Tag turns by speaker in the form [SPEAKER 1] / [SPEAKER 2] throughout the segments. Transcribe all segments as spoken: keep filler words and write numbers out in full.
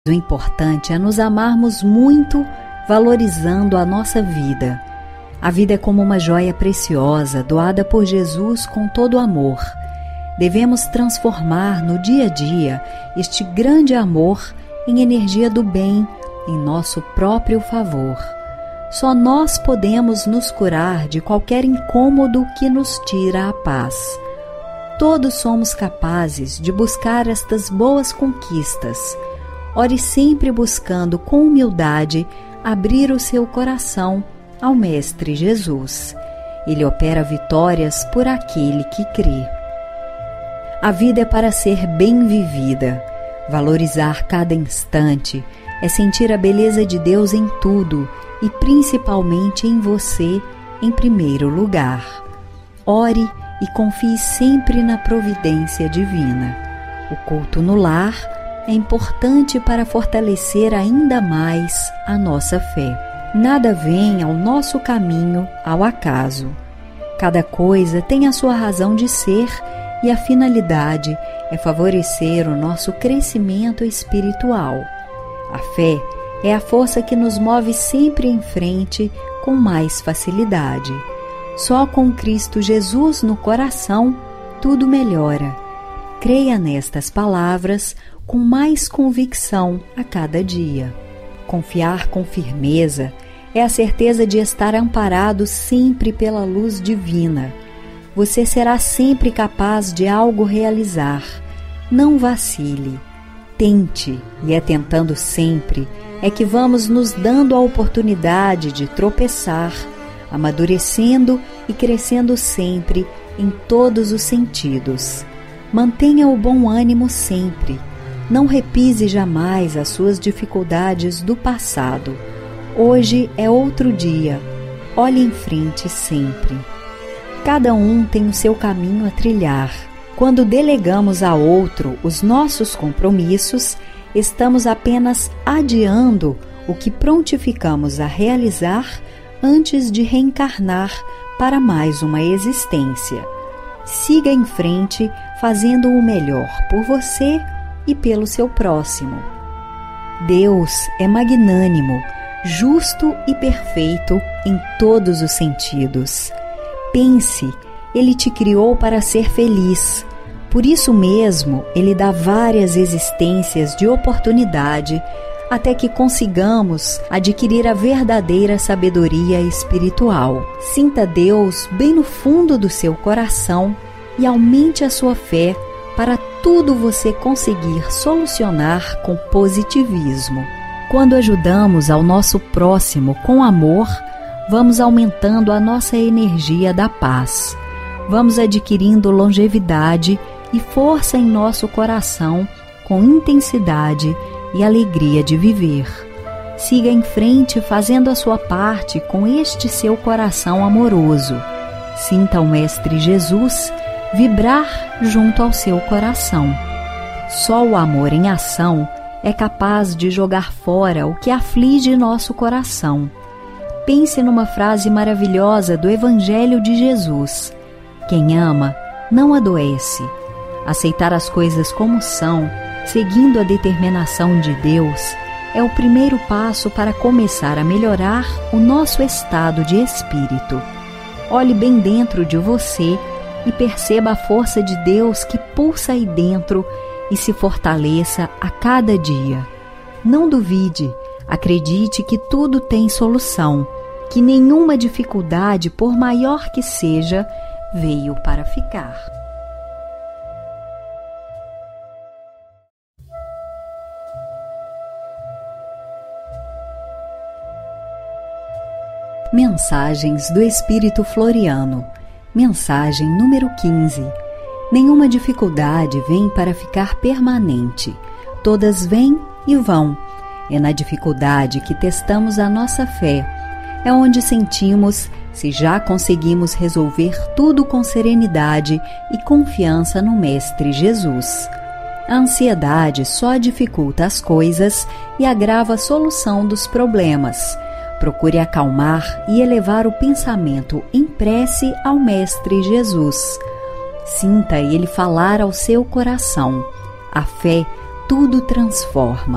[SPEAKER 1] O importante é nos amarmos muito, valorizando a nossa vida. A vida é como uma joia preciosa doada por Jesus com todo amor. Devemos transformar no dia a dia este grande amor em energia do bem em nosso próprio favor. Só nós podemos nos curar de qualquer incômodo que nos tira a paz. Todos somos capazes de buscar estas boas conquistas. Ore sempre buscando com humildade abrir o seu coração ao Mestre Jesus. Ele opera vitórias por aquele que crê. A vida é para ser bem vivida. Valorizar cada instante é sentir a beleza de Deus em tudo e principalmente em você em primeiro lugar. Ore e confie sempre na providência divina. O culto no lar é importante para fortalecer ainda mais a nossa fé. Nada vem ao nosso caminho ao acaso. Cada coisa tem a sua razão de ser e a finalidade é favorecer o nosso crescimento espiritual. A fé é a força que nos move sempre em frente com mais facilidade. Só com Cristo Jesus no coração tudo melhora. Creia nestas palavras com mais convicção a cada dia. Confiar com firmeza é a certeza de estar amparado sempre pela luz divina. Você será sempre capaz de algo realizar. Não vacile. Tente, e é tentando sempre é que vamos nos dando a oportunidade de tropeçar, amadurecendo e crescendo sempre em todos os sentidos. Mantenha o bom ânimo sempre. Não repise jamais as suas dificuldades do passado. Hoje é outro dia. Olhe em frente sempre. Cada um tem o seu caminho a trilhar. Quando delegamos a outro os nossos compromissos, estamos apenas adiando o que prontificamos a realizar antes de reencarnar para mais uma existência. Siga em frente, fazendo o melhor por você e pelo seu próximo. Deus é magnânimo, justo e perfeito em todos os sentidos. Pense, Ele te criou para ser feliz. Por isso mesmo, Ele dá várias existências de oportunidade até que consigamos adquirir a verdadeira sabedoria espiritual. Sinta Deus bem no fundo do seu coração e aumente a sua fé para tudo você conseguir solucionar com positivismo. Quando ajudamos ao nosso próximo com amor, vamos aumentando a nossa energia da paz. Vamos adquirindo longevidade e força em nosso coração com intensidade e alegria de viver. Siga em frente fazendo a sua parte com este seu coração amoroso. Sinta o Mestre Jesus vibrar junto ao seu coração. Só o amor em ação é capaz de jogar fora o que aflige nosso coração. Pense numa frase maravilhosa do Evangelho de Jesus: quem ama não adoece. Aceitar as coisas como são, seguindo a determinação de Deus, é o primeiro passo para começar a melhorar o nosso estado de espírito. Olhe bem dentro de você e perceba a força de Deus que pulsa aí dentro e se fortaleça a cada dia. Não duvide, acredite que tudo tem solução, que nenhuma dificuldade, por maior que seja, veio para ficar. Mensagens do Espírito Floriano. Mensagem número quinze. Nenhuma dificuldade vem para ficar permanente. Todas vêm e vão. É na dificuldade que testamos a nossa fé. É onde sentimos se já conseguimos resolver tudo com serenidade e confiança no Mestre Jesus. A ansiedade só dificulta as coisas e agrava a solução dos problemas. Procure acalmar e elevar o pensamento em prece ao Mestre Jesus. Sinta Ele falar ao seu coração. A fé tudo transforma.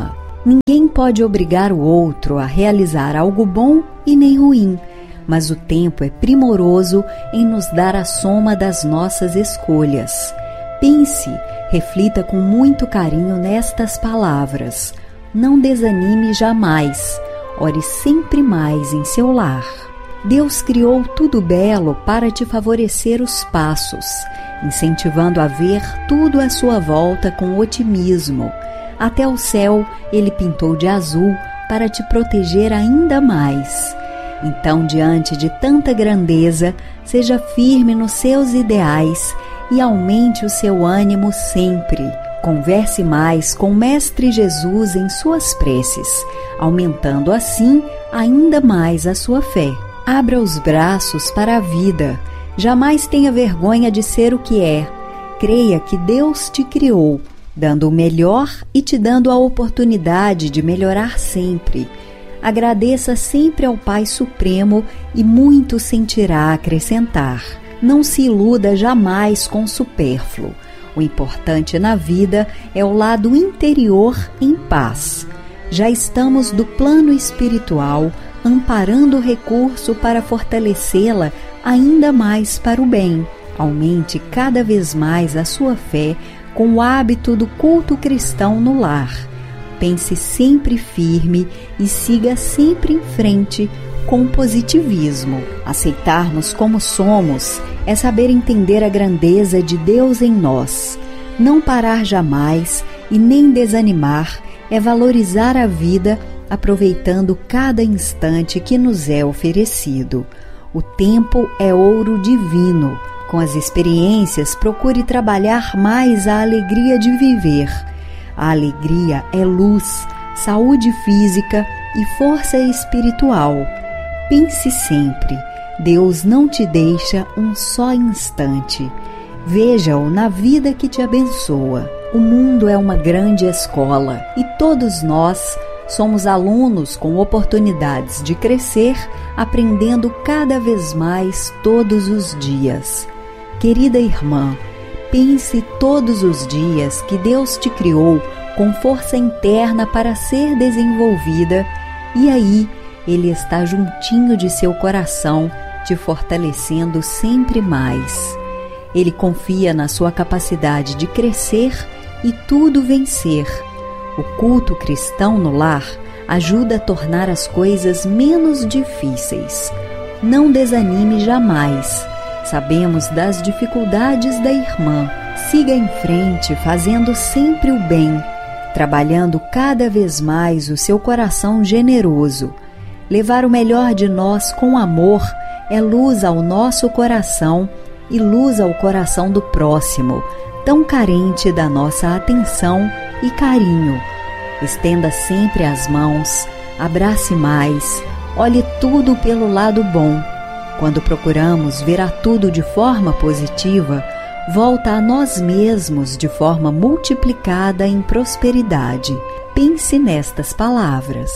[SPEAKER 1] Ninguém pode obrigar o outro a realizar algo bom e nem ruim, mas o tempo é primoroso em nos dar a soma das nossas escolhas. Pense, reflita com muito carinho nestas palavras. Não desanime jamais. Ore sempre mais em seu lar. Deus criou tudo belo para te favorecer os passos, incentivando a ver tudo à sua volta com otimismo. Até o céu Ele pintou de azul para te proteger ainda mais. Então, diante de tanta grandeza, seja firme nos seus ideais e aumente o seu ânimo sempre. Converse mais com o Mestre Jesus em suas preces, aumentando assim ainda mais a sua fé. Abra os braços para a vida. Jamais tenha vergonha de ser o que é. Creia que Deus te criou, dando o melhor e te dando a oportunidade de melhorar sempre. Agradeça sempre ao Pai Supremo e muito sentirá acrescentar. Não se iluda jamais com o supérfluo. O importante na vida é o lado interior em paz. Já estamos do plano espiritual, amparando o recurso para fortalecê-la ainda mais para o bem. Aumente cada vez mais a sua fé com o hábito do culto cristão no lar. Pense sempre firme e siga sempre em frente com positivismo. Aceitarmos como somos é saber entender a grandeza de Deus em nós. Não parar jamais e nem desanimar é valorizar a vida, aproveitando cada instante que nos é oferecido. O tempo é ouro divino. Com as experiências, procure trabalhar mais a alegria de viver. A alegria é luz, saúde física e força espiritual. Pense sempre, Deus não te deixa um só instante. Veja-o na vida que te abençoa. O mundo é uma grande escola e todos nós somos alunos com oportunidades de crescer, aprendendo cada vez mais todos os dias. Querida irmã, pense todos os dias que Deus te criou com força interna para ser desenvolvida e aí Ele está juntinho de seu coração, te fortalecendo sempre mais. Ele confia na sua capacidade de crescer e tudo vencer. O culto cristão no lar ajuda a tornar as coisas menos difíceis. Não desanime jamais. Sabemos das dificuldades da irmã. Siga em frente, fazendo sempre o bem, trabalhando cada vez mais o seu coração generoso. Levar o melhor de nós com amor é luz ao nosso coração e luz ao coração do próximo, tão carente da nossa atenção e carinho. Estenda sempre as mãos, abrace mais, olhe tudo pelo lado bom. Quando procuramos ver a tudo de forma positiva, volta a nós mesmos de forma multiplicada em prosperidade. Pense nestas palavras.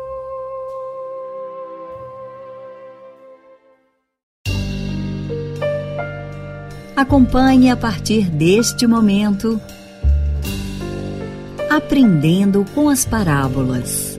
[SPEAKER 1] Acompanhe a partir deste momento Aprendendo com as Parábolas.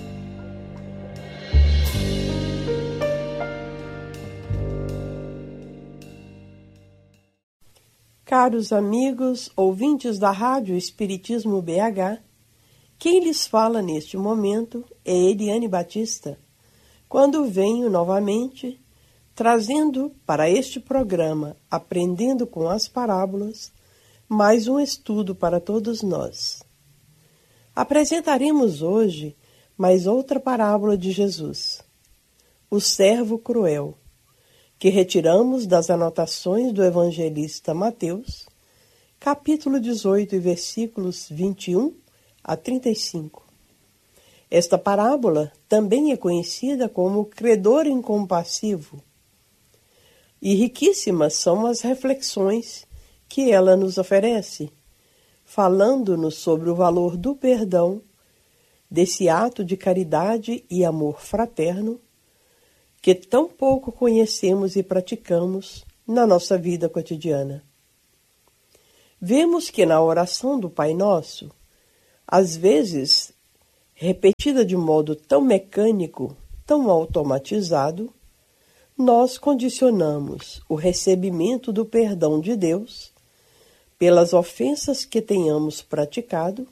[SPEAKER 2] Caros amigos, ouvintes da Rádio Espiritismo B H, quem lhes fala neste momento é Eliane Batista, quando venho novamente trazendo para este programa Aprendendo com as Parábolas mais um estudo para todos nós. Apresentaremos hoje mais outra parábola de Jesus, o servo cruel, que retiramos das anotações do evangelista Mateus, capítulo dezoito, versículos vinte e um a trinta e cinco. Esta parábola também é conhecida como credor incompassivo, e riquíssimas são as reflexões que ela nos oferece, falando-nos sobre o valor do perdão, desse ato de caridade e amor fraterno, que tão pouco conhecemos e praticamos na nossa vida cotidiana. Vemos que na oração do Pai Nosso, às vezes repetida de modo tão mecânico, tão automatizado, nós condicionamos o recebimento do perdão de Deus pelas ofensas que tenhamos praticado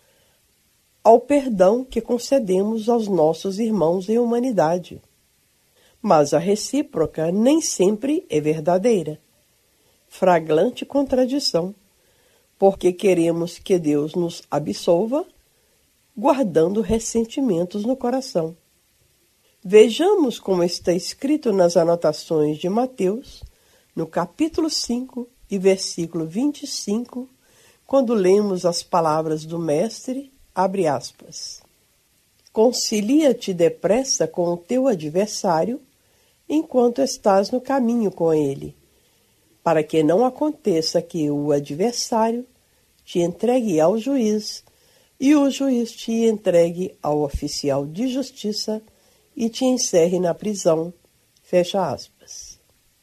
[SPEAKER 2] ao perdão que concedemos aos nossos irmãos em humanidade. Mas a recíproca nem sempre é verdadeira. Flagrante contradição, porque queremos que Deus nos absolva, guardando ressentimentos no coração. Vejamos como está escrito nas anotações de Mateus, no capítulo cinco e versículo vinte e cinco, quando lemos as palavras do Mestre, abre aspas, concilia-te depressa com o teu adversário, enquanto estás no caminho com ele, para que não aconteça que o adversário te entregue ao juiz e o juiz te entregue ao oficial de justiça e te encerre na prisão. Fecha aspas.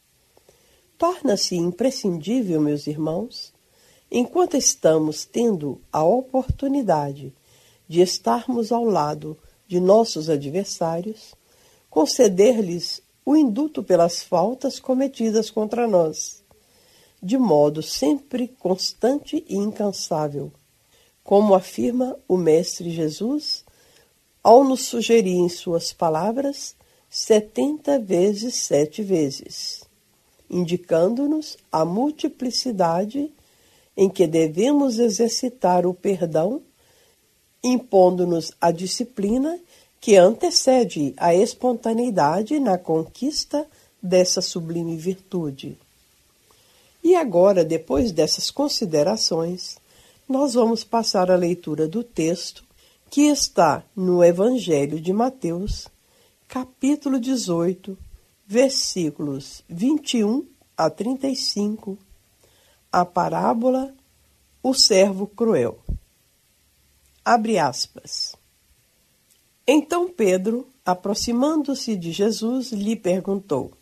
[SPEAKER 2] Torna-se imprescindível, meus irmãos, enquanto estamos tendo a oportunidade de estarmos ao lado de nossos adversários, conceder-lhes o induto pelas faltas cometidas contra nós, de modo sempre constante e incansável, como afirma o Mestre Jesus, ao nos sugerir em suas palavras setenta vezes sete vezes, indicando-nos a multiplicidade em que devemos exercitar o perdão, impondo-nos a disciplina que antecede a espontaneidade na conquista dessa sublime virtude. E agora, depois dessas considerações, nós vamos passar à leitura do texto que está no Evangelho de Mateus, capítulo dezoito, versículos vinte e um a trinta e cinco, a parábola O Servo Cruel. Abre aspas. Então Pedro, aproximando-se de Jesus, lhe perguntou: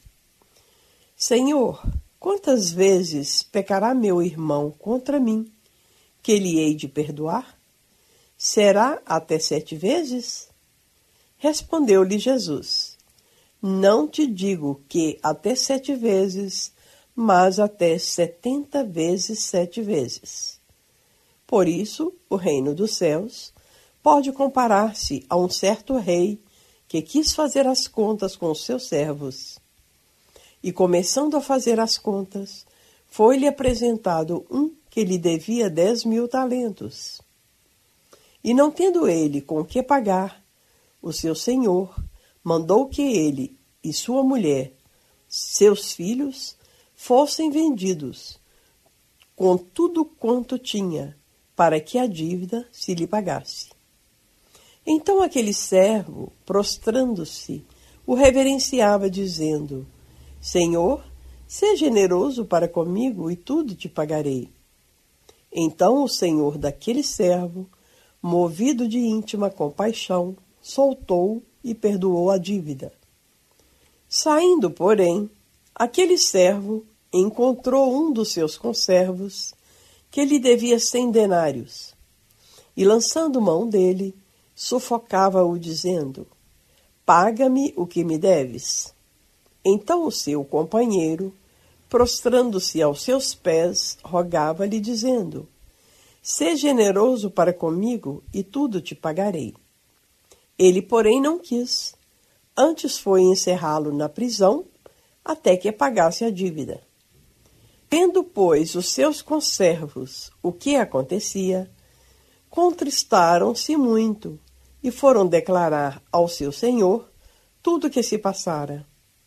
[SPEAKER 2] Senhor, quantas vezes pecará meu irmão contra mim, que lhe hei de perdoar? Será até sete vezes? Respondeu-lhe Jesus: Não te digo que até sete vezes, mas até setenta vezes sete vezes. Por isso, o reino dos céus pode comparar-se a um certo rei que quis fazer as contas com os seus servos. E, começando a fazer as contas, foi-lhe apresentado um que lhe devia dez mil talentos. E não tendo ele com que pagar, o seu senhor mandou que ele e sua mulher, seus filhos, fossem vendidos, com tudo quanto tinha, para que a dívida se lhe pagasse. Então aquele servo, prostrando-se, o reverenciava, dizendo: Senhor, seja generoso para comigo e tudo te pagarei. Então o senhor daquele servo, movido de íntima compaixão, soltou e perdoou a dívida. Saindo, porém, aquele servo encontrou um dos seus conservos, que lhe devia cem denários, e, lançando mão dele, sufocava-o, dizendo: Paga-me o que me deves. Então o seu companheiro, prostrando-se aos seus pés, rogava-lhe, dizendo: Sê generoso para comigo e tudo te pagarei. Ele, porém, não quis. Antes foi encerrá-lo na prisão, até que pagasse a dívida. Vendo, pois, os seus conservos o que acontecia, contristaram-se muito e foram declarar ao seu senhor tudo o que se passara.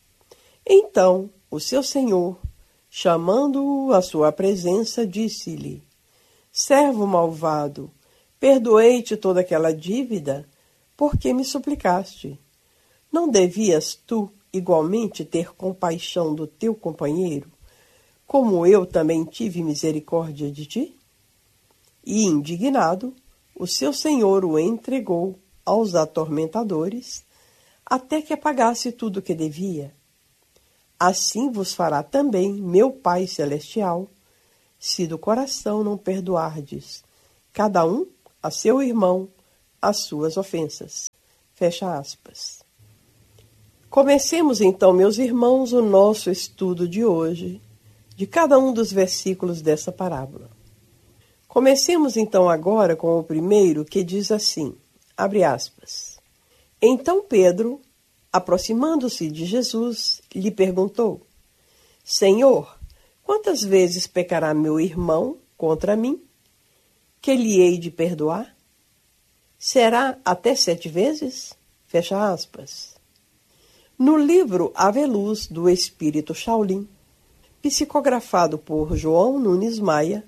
[SPEAKER 2] Então o seu senhor, chamando-o à sua presença, disse-lhe: Servo malvado, perdoei-te toda aquela dívida, porque me suplicaste. Não devias tu igualmente ter compaixão do teu companheiro, como eu também tive misericórdia de ti? E, indignado, o seu senhor o entregou aos atormentadores, até que pagasse tudo o que devia. Assim vos fará também meu Pai Celestial, se do coração não perdoardes, cada um a seu irmão, as suas ofensas. Fecha aspas. Comecemos então, meus irmãos, o nosso estudo de hoje, de cada um dos versículos dessa parábola. Comecemos então agora com o primeiro, que diz assim, abre aspas. Então Pedro, aproximando-se de Jesus, lhe perguntou, Senhor, quantas vezes pecará meu irmão contra mim, que lhe hei de perdoar? Será até sete vezes? Fecha aspas. No livro Ave Luz do Espírito Shaolin, psicografado por João Nunes Maia,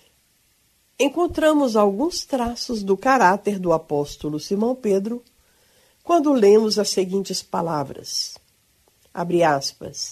[SPEAKER 2] encontramos alguns traços do caráter do apóstolo Simão Pedro quando lemos as seguintes palavras. Abre aspas.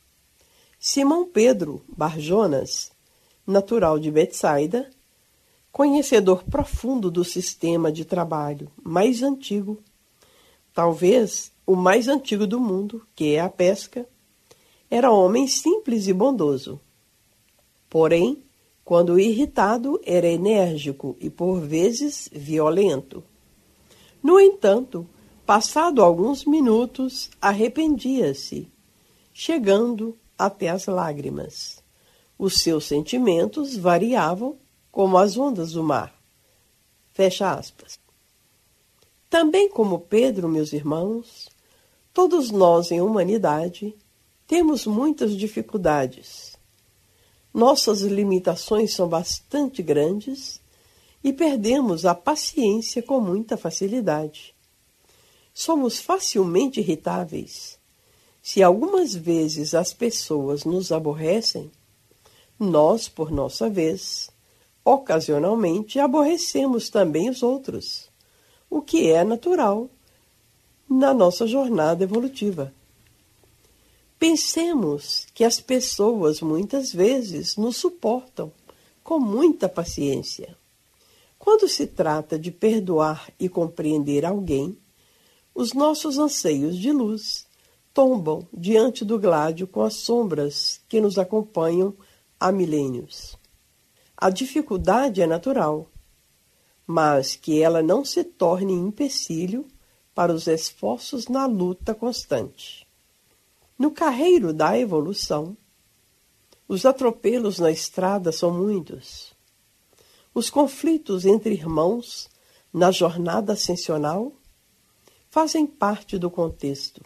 [SPEAKER 2] Simão Pedro Barjonas, natural de Betsaida, conhecedor profundo do sistema de trabalho mais antigo, talvez o mais antigo do mundo, que é a pesca, era homem simples e bondoso. Porém, quando irritado, era enérgico e, por vezes, violento. No entanto, passado alguns minutos, arrependia-se, chegando até as lágrimas. Os seus sentimentos variavam como as ondas do mar. Fecha aspas. Também como Pedro, meus irmãos, todos nós em humanidade temos muitas dificuldades. Nossas limitações são bastante grandes e perdemos a paciência com muita facilidade. Somos facilmente irritáveis. Se algumas vezes as pessoas nos aborrecem, nós, por nossa vez, ocasionalmente aborrecemos também os outros, o que é natural na nossa jornada evolutiva. Pensemos que as pessoas muitas vezes nos suportam com muita paciência. Quando se trata de perdoar e compreender alguém, os nossos anseios de luz tombam diante do gládio com as sombras que nos acompanham há milênios. A dificuldade é natural, mas que ela não se torne empecilho para os esforços na luta constante. No carreiro da evolução, os atropelos na estrada são muitos. Os conflitos entre irmãos na jornada ascensional fazem parte do contexto.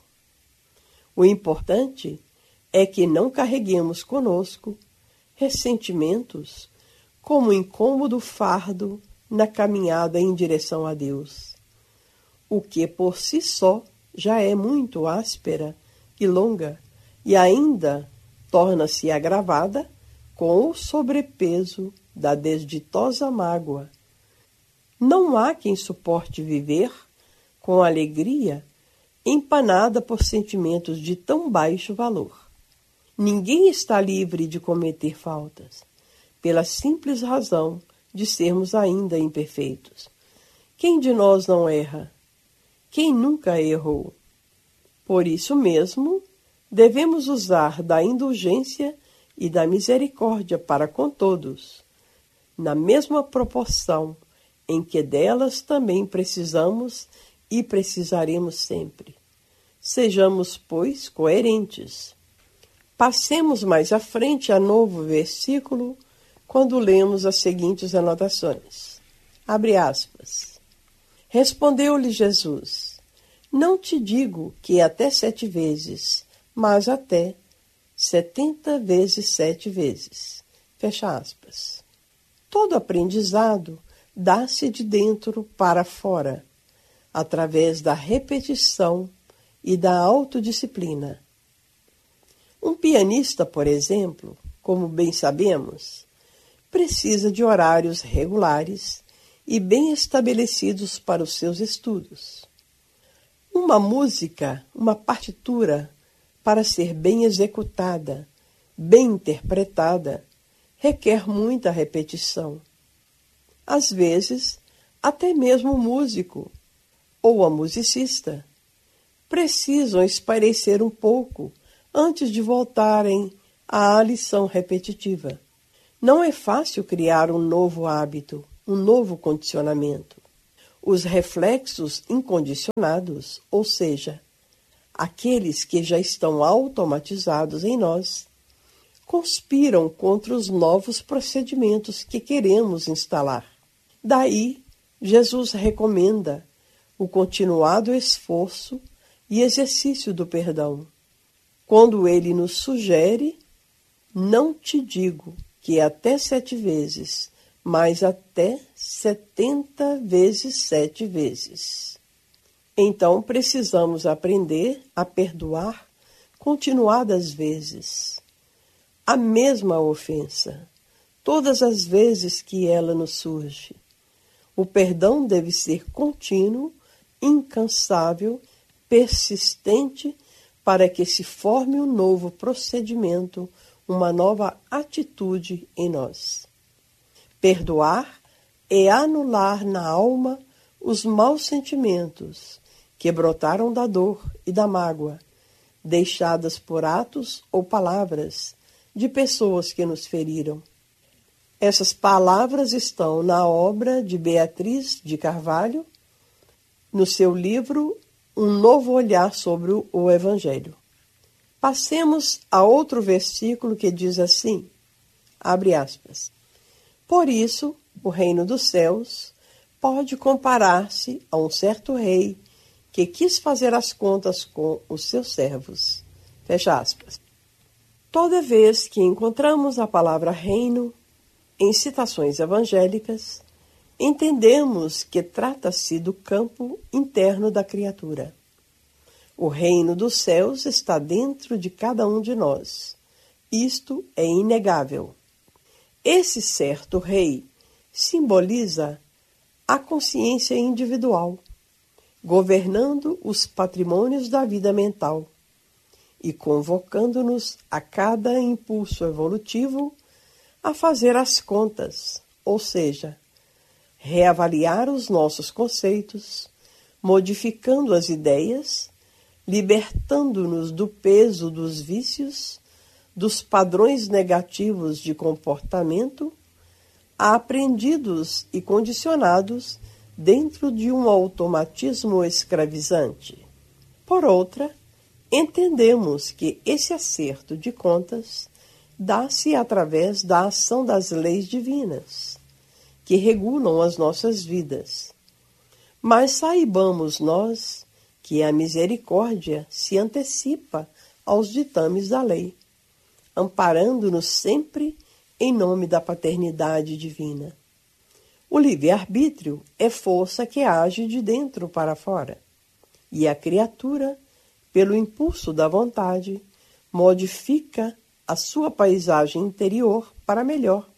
[SPEAKER 2] O importante é que não carreguemos conosco ressentimentos como incômodo fardo na caminhada em direção a Deus, o que por si só já é muito áspera e longa e ainda torna-se agravada com o sobrepeso da desditosa mágoa. Não há quem suporte viver com alegria empanada por sentimentos de tão baixo valor. Ninguém está livre de cometer faltas, pela simples razão de sermos ainda imperfeitos. Quem de nós não erra? Quem nunca errou? Por isso mesmo, devemos usar da indulgência e da misericórdia para com todos, na mesma proporção em que delas também precisamos e precisaremos sempre. Sejamos, pois, coerentes. Passemos mais à frente a novo versículo, quando lemos as seguintes anotações. Abre aspas. Respondeu-lhe Jesus, não te digo que até sete vezes, mas até setenta vezes sete vezes. Fecha aspas. Todo aprendizado dá-se de dentro para fora, através da repetição e da autodisciplina. Um pianista, por exemplo, como bem sabemos, precisa de horários regulares e bem estabelecidos para os seus estudos. Uma música, uma partitura, para ser bem executada, bem interpretada, requer muita repetição. Às vezes, até mesmo o músico ou a musicista precisam espairecer um pouco antes de voltarem à lição repetitiva. Não é fácil criar um novo hábito, um novo condicionamento. Os reflexos incondicionados, ou seja, aqueles que já estão automatizados em nós, conspiram contra os novos procedimentos que queremos instalar. Daí, Jesus recomenda o continuado esforço e exercício do perdão, quando ele nos sugere: não te digo que até sete vezes, mas até setenta vezes sete vezes. Então precisamos aprender a perdoar continuadas vezes a mesma ofensa, todas as vezes que ela nos surge. O perdão deve ser contínuo, incansável, persistente, para que se forme um novo procedimento, uma nova atitude em nós. Perdoar é anular na alma os maus sentimentos que brotaram da dor e da mágoa, deixadas por atos ou palavras de pessoas que nos feriram. Essas palavras estão na obra de Beatriz de Carvalho, no seu livro Um Novo Olhar sobre o Evangelho. Passemos a outro versículo que diz assim, abre aspas, por isso, o reino dos céus pode comparar-se a um certo rei que quis fazer as contas com os seus servos. Fecha aspas. Toda vez que encontramos a palavra reino em citações evangélicas, entendemos que trata-se do campo interno da criatura. O reino dos céus está dentro de cada um de nós. Isto é inegável. Esse certo rei simboliza a consciência individual, governando os patrimônios da vida mental e convocando-nos a cada impulso evolutivo a fazer as contas, ou seja, reavaliar os nossos conceitos, modificando as ideias, libertando-nos do peso dos vícios, dos padrões negativos de comportamento, aprendidos e condicionados dentro de um automatismo escravizante. Por outra, entendemos que esse acerto de contas dá-se através da ação das leis divinas, que regulam as nossas vidas. Mas saibamos nós que a misericórdia se antecipa aos ditames da lei, amparando-nos sempre em nome da paternidade divina. O livre-arbítrio é força que age de dentro para fora, e a criatura, pelo impulso da vontade, modifica a sua paisagem interior para melhor.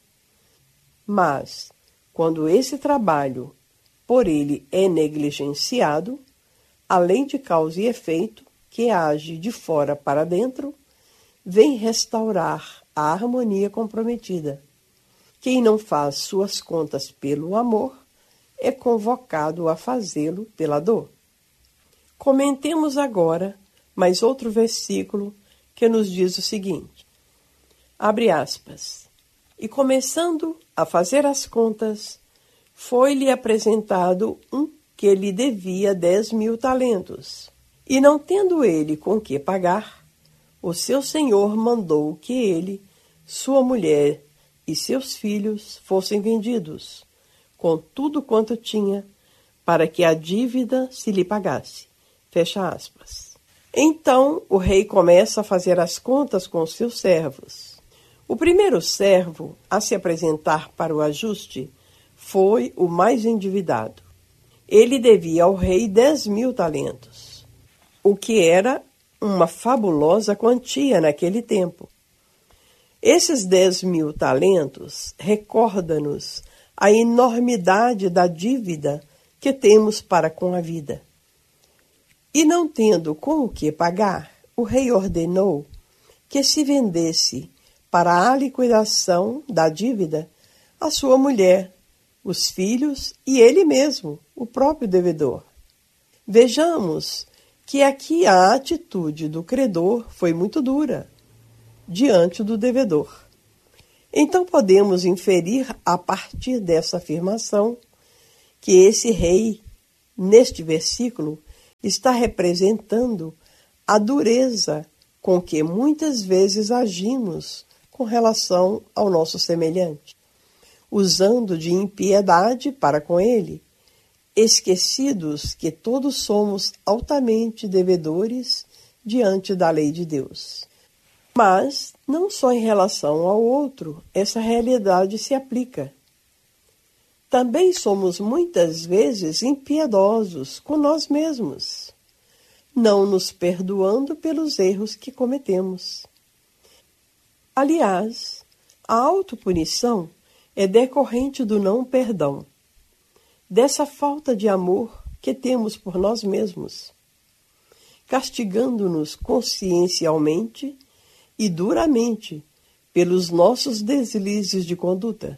[SPEAKER 2] Mas, quando esse trabalho por ele é negligenciado, a lei de causa e efeito, que age de fora para dentro, vem restaurar a harmonia comprometida. Quem não faz suas contas pelo amor é convocado a fazê-lo pela dor. Comentemos agora mais outro versículo que nos diz o seguinte, abre aspas, e começando a fazer as contas, foi-lhe apresentado um que lhe devia dez mil talentos. E não tendo ele com que pagar, o seu senhor mandou que ele, sua mulher e seus filhos fossem vendidos, com tudo quanto tinha, para que a dívida se lhe pagasse. Fecha aspas. Então o rei começa a fazer as contas com seus servos. O primeiro servo a se apresentar para o ajuste foi o mais endividado. Ele devia ao rei dez mil talentos, o que era uma fabulosa quantia naquele tempo. Esses dez mil talentos recorda-nos a enormidade da dívida que temos para com a vida. E não tendo com o que pagar, o rei ordenou que se vendesse para a liquidação da dívida a sua mulher, os filhos e ele mesmo, o próprio devedor. Vejamos que aqui a atitude do credor foi muito dura diante do devedor. Então podemos inferir a partir dessa afirmação que esse rei neste versículo, está representando a dureza com que muitas vezes agimos com relação ao nosso semelhante, usando de impiedade para com ele, esquecidos que todos somos altamente devedores diante da lei de Deus. Mas, não só em relação ao outro, essa realidade se aplica. Também somos muitas vezes impiedosos com nós mesmos, não nos perdoando pelos erros que cometemos. Aliás, a autopunição é decorrente do não perdão, dessa falta de amor que temos por nós mesmos, castigando-nos consciencialmente e duramente pelos nossos deslizes de conduta.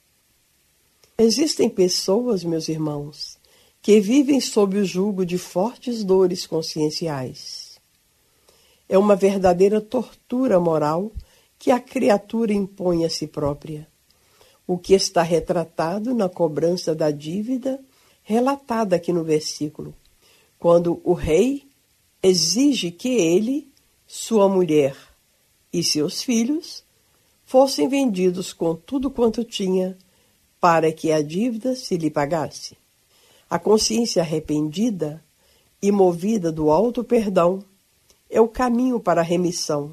[SPEAKER 2] Existem pessoas, meus irmãos, que vivem sob o jugo de fortes dores conscienciais. É uma verdadeira tortura moral que a criatura impõe a si própria, o que está retratado na cobrança da dívida relatada aqui no versículo, quando o rei exige que ele, sua mulher e seus filhos fossem vendidos com tudo quanto tinha para que a dívida se lhe pagasse. A consciência arrependida e movida do alto perdão é o caminho para a remissão,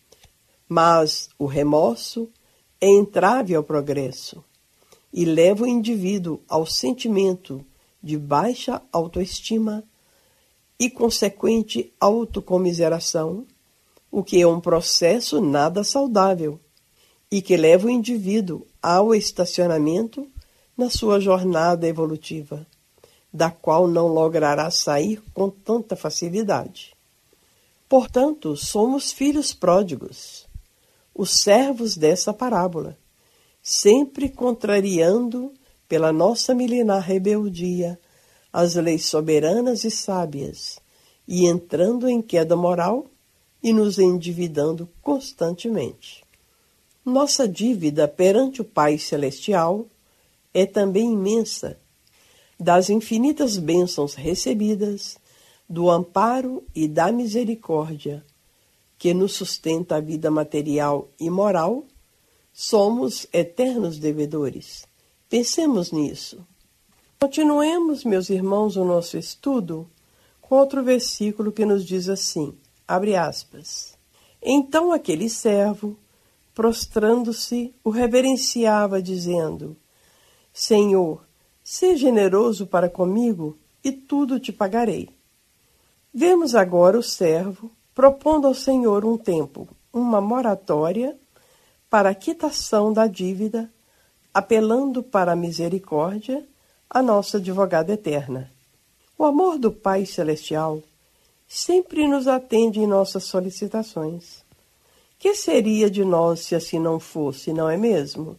[SPEAKER 2] mas o remorso é entrave ao progresso e leva o indivíduo ao sentimento de baixa autoestima e consequente autocomiseração, o que é um processo nada saudável e que leva o indivíduo ao estacionamento na sua jornada evolutiva, da qual não logrará sair com tanta facilidade. Portanto, somos filhos pródigos, os servos dessa parábola, sempre contrariando, pela nossa milenar rebeldia, as leis soberanas e sábias, e entrando em queda moral e nos endividando constantemente. Nossa dívida perante o Pai Celestial é também imensa, das infinitas bênçãos recebidas, do amparo e da misericórdia que nos sustenta a vida material e moral, somos eternos devedores. Pensemos nisso. Continuemos, meus irmãos, o nosso estudo com outro versículo que nos diz assim, abre aspas, então aquele servo, prostrando-se, o reverenciava, dizendo, Senhor, sê generoso para comigo e tudo te pagarei. Vemos agora o servo propondo ao Senhor um tempo, uma moratória para a quitação da dívida, apelando para a misericórdia, a nossa advogada eterna. O amor do Pai Celestial sempre nos atende em nossas solicitações. Que seria de nós se assim não fosse, não é mesmo?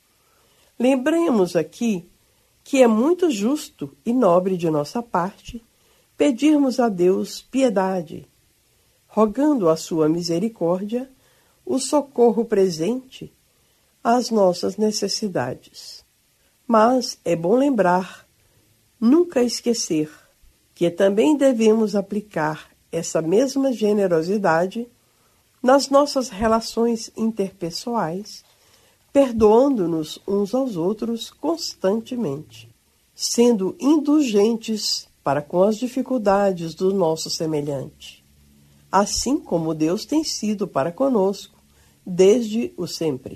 [SPEAKER 2] Lembremos aqui que é muito justo e nobre de nossa parte pedirmos a Deus piedade, rogando a sua misericórdia o socorro presente às nossas necessidades. Mas é bom lembrar, nunca esquecer, que também devemos aplicar essa mesma generosidade nas nossas relações interpessoais, perdoando-nos uns aos outros constantemente, sendo indulgentes para com as dificuldades do nosso semelhante, assim como Deus tem sido para conosco desde o sempre.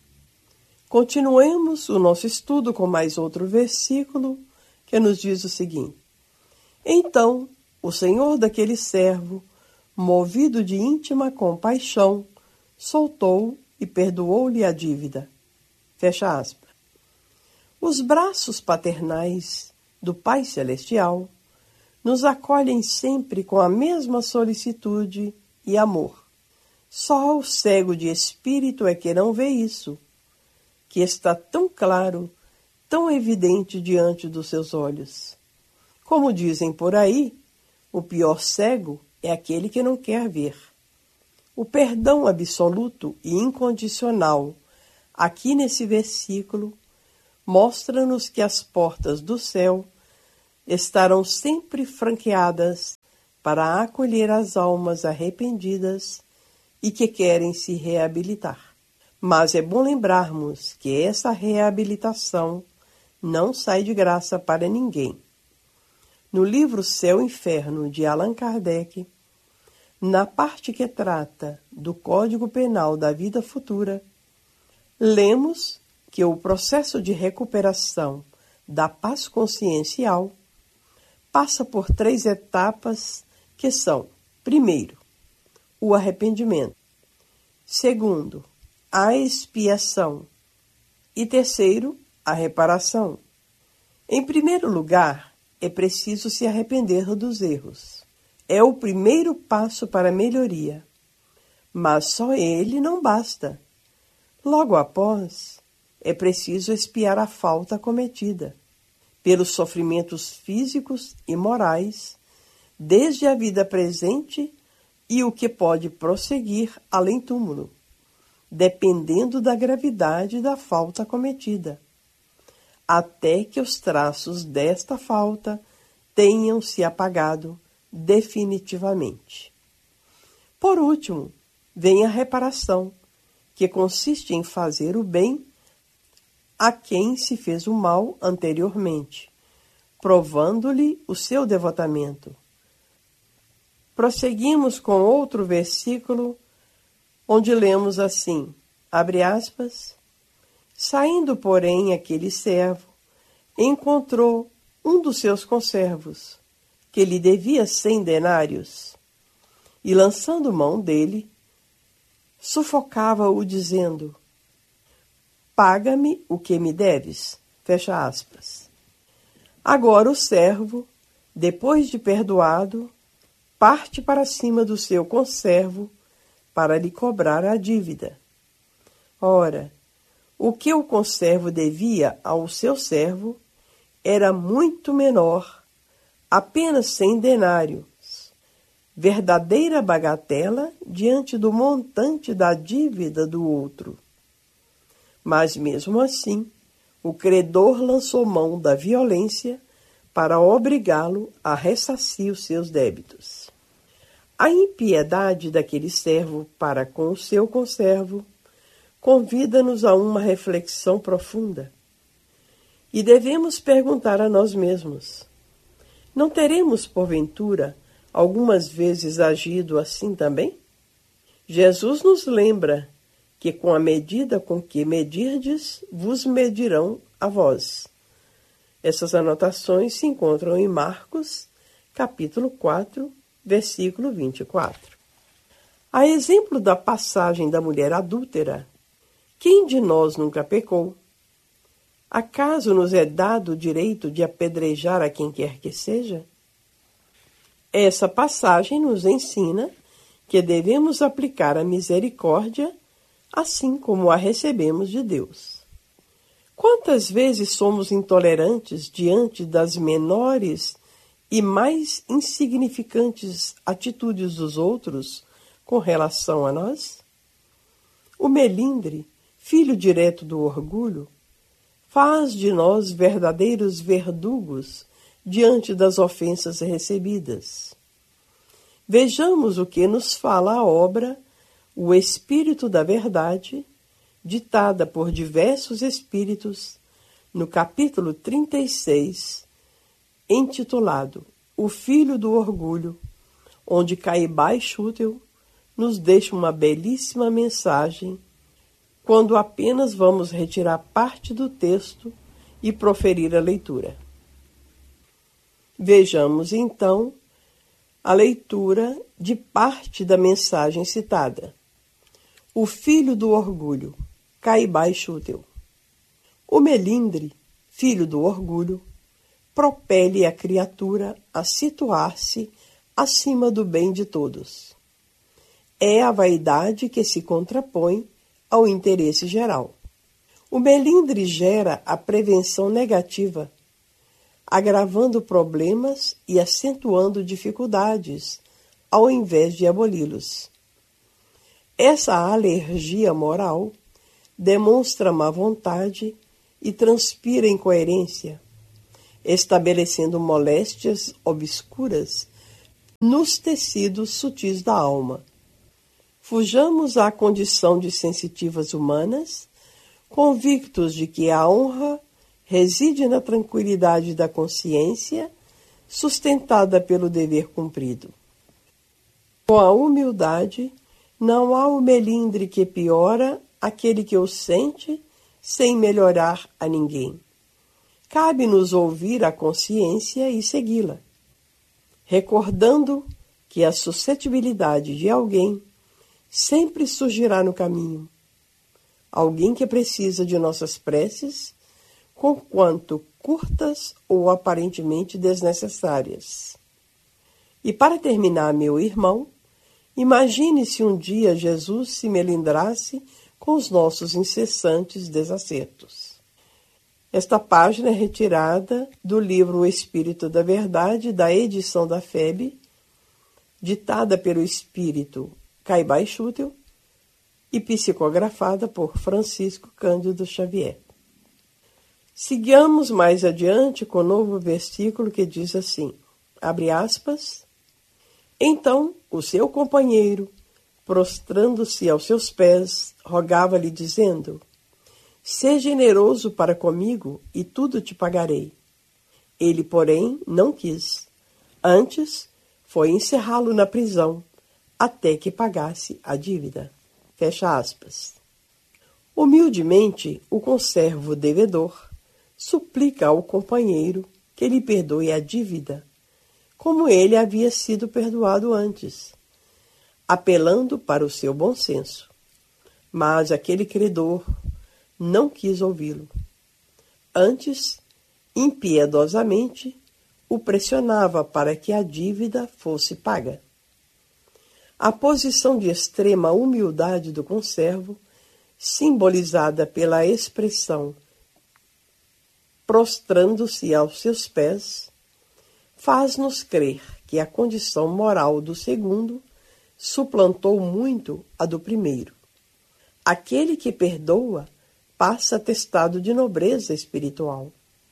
[SPEAKER 2] Continuemos o nosso estudo com mais outro versículo que nos diz o seguinte: Então o Senhor daquele servo, movido de íntima compaixão, soltou e perdoou-lhe a dívida. Fecha aspas. Os braços paternais do Pai Celestial nos acolhem sempre com a mesma solicitude e amor. Só o cego de espírito é que não vê isso, que está tão claro, tão evidente diante dos seus olhos. Como dizem por aí, o pior cego é aquele que não quer ver. O perdão absoluto e incondicional, aqui nesse versículo, mostra-nos que as portas do céu estarão sempre franqueadas para acolher as almas arrependidas e que querem se reabilitar. Mas é bom lembrarmos que essa reabilitação não sai de graça para ninguém. No livro Céu e Inferno, de Allan Kardec, na parte que trata do Código Penal da vida futura, lemos que o processo de recuperação da paz consciencial passa por três etapas que são, primeiro, o arrependimento, segundo, a expiação e terceiro, a reparação. Em primeiro lugar, é preciso se arrepender dos erros. É o primeiro passo para a melhoria, mas só ele não basta. Logo após, é preciso expiar a falta cometida, pelos sofrimentos físicos e morais, desde a vida presente e o que pode prosseguir além túmulo, dependendo da gravidade da falta cometida, até que os traços desta falta tenham se apagado definitivamente. Por último, vem a reparação, que consiste em fazer o bem a quem se fez o mal anteriormente, provando-lhe o seu devotamento. Prosseguimos com outro versículo, onde lemos assim, abre aspas, saindo, porém, aquele servo, encontrou um dos seus conservos, que lhe devia cem denários, e lançando mão dele, sufocava-o dizendo, paga-me o que me deves, fecha aspas. Agora o servo, depois de perdoado, parte para cima do seu conservo para lhe cobrar a dívida. Ora, o que o conservo devia ao seu servo era muito menor, apenas cem denários, verdadeira bagatela diante do montante da dívida do outro. Mas mesmo assim, o credor lançou mão da violência para obrigá-lo a ressarcir os seus débitos. A impiedade daquele servo para com o seu conservo convida-nos a uma reflexão profunda. E devemos perguntar a nós mesmos, não teremos, porventura, algumas vezes agido assim também? Jesus nos lembra que com a medida com que medirdes, vos medirão a vós. Essas anotações se encontram em Marcos, capítulo quatro, versículo vinte e quatro. A exemplo da passagem da mulher adúltera, quem de nós nunca pecou? Acaso nos é dado o direito de apedrejar a quem quer que seja? Essa passagem nos ensina que devemos aplicar a misericórdia assim como a recebemos de Deus. Quantas vezes somos intolerantes diante das menores e mais insignificantes atitudes dos outros com relação a nós? O melindre, filho direto do orgulho, faz de nós verdadeiros verdugos diante das ofensas recebidas. Vejamos o que nos fala a obra O Espírito da Verdade, ditada por diversos espíritos, no capítulo trinta e seis, intitulado O Filho do Orgulho, onde Caibai Schutel nos deixa uma belíssima mensagem quando apenas vamos retirar parte do texto e proferir a leitura. Vejamos, então, a leitura de parte da mensagem citada. O filho do orgulho, Caibai Schutel. O melindre, filho do orgulho, propele a criatura a situar-se acima do bem de todos. É a vaidade que se contrapõe ao interesse geral. O melindre gera a prevenção negativa, agravando problemas e acentuando dificuldades, ao invés de aboli-los. Essa alergia moral demonstra má vontade e transpira incoerência. estabelecendo moléstias obscuras nos tecidos sutis da alma. Fujamos à condição de sensitivas humanas, convictos de que a honra reside na tranquilidade da consciência, sustentada pelo dever cumprido. Com a humildade, não há o melindre que piora aquele que o sente sem melhorar a ninguém. Cabe-nos ouvir a consciência e segui-la, recordando que a suscetibilidade de alguém sempre surgirá no caminho. Alguém que precisa de nossas preces, conquanto curtas ou aparentemente desnecessárias. E para terminar, meu irmão, imagine se um dia Jesus se melindrasse com os nossos incessantes desacertos. Esta página é retirada do livro O Espírito da Verdade, da edição da F E B, ditada pelo espírito Caibai Schutel e psicografada por Francisco Cândido Xavier. Sigamos mais adiante com o novo versículo que diz assim, abre aspas, então o seu companheiro, prostrando-se aos seus pés, rogava-lhe dizendo, seja generoso para comigo e tudo te pagarei. Ele, porém, não quis. Antes, foi encerrá-lo na prisão, até que pagasse a dívida. Fecha aspas. Humildemente, o conservo devedor suplica ao companheiro que lhe perdoe a dívida, como ele havia sido perdoado antes, apelando para o seu bom senso. Mas aquele credor não quis ouvi-lo. Antes, impiedosamente, o pressionava para que a dívida fosse paga. A posição de extrema humildade do conservo, simbolizada pela expressão prostrando-se aos seus pés, faz-nos crer que a condição moral do segundo suplantou muito a do primeiro. Aquele que perdoa passa atestado de nobreza espiritual.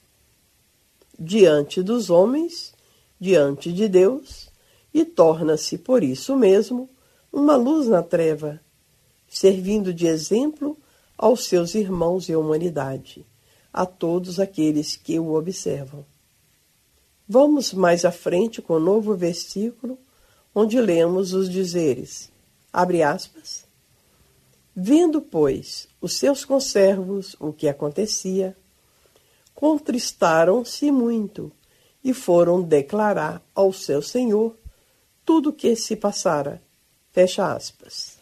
[SPEAKER 2] Diante dos homens, diante de Deus, e torna-se, por isso mesmo, uma luz na treva, servindo de exemplo aos seus irmãos e à humanidade, a todos aqueles que o observam. Vamos mais à frente com o novo versículo, onde lemos os dizeres, abre aspas, vendo, pois, os seus conservos o que acontecia, contristaram-se muito e foram declarar ao seu senhor tudo o que se passara. Fecha aspas.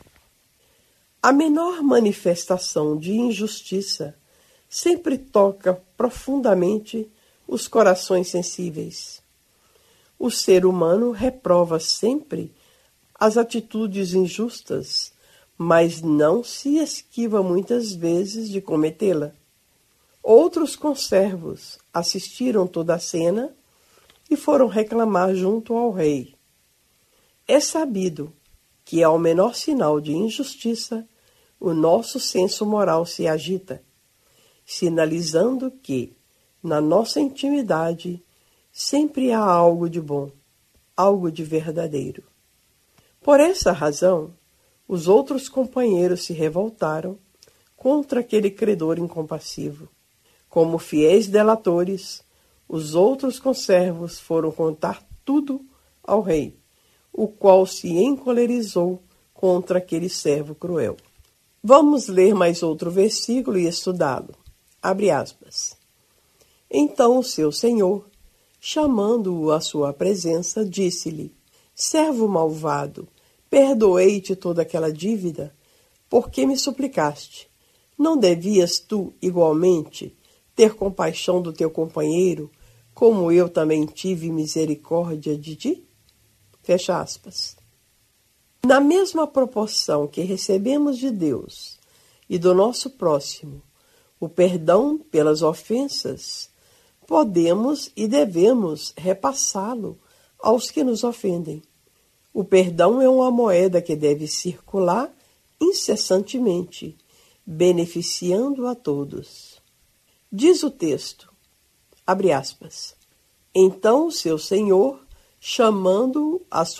[SPEAKER 2] A menor manifestação de injustiça sempre toca profundamente os corações sensíveis. O ser humano reprova sempre as atitudes injustas, mas não se esquiva muitas vezes de cometê-la. Outros conservos assistiram toda a cena e foram reclamar junto ao rei. É sabido que, ao menor sinal de injustiça, o nosso senso moral se agita, sinalizando que, na nossa intimidade, sempre há algo de bom, algo de verdadeiro. Por essa razão, os outros companheiros se revoltaram contra aquele credor incompassivo. Como fiéis delatores, os outros conservos foram contar tudo ao rei, o qual se encolerizou contra aquele servo cruel. Vamos ler mais outro versículo e estudá-lo. Abre aspas. Então o seu senhor, chamando-o à sua presença, disse-lhe, servo malvado, perdoei-te toda aquela dívida, porque me suplicaste. Não devias tu, igualmente, ter compaixão do teu companheiro, como eu também tive misericórdia de ti? Fecha aspas. Na mesma proporção que recebemos de Deus e do nosso próximo o perdão pelas ofensas, podemos e devemos repassá-lo aos que nos ofendem. O perdão é uma moeda que deve circular incessantemente, beneficiando a todos. Diz o texto, abre aspas, Então seu senhor, chamando-o à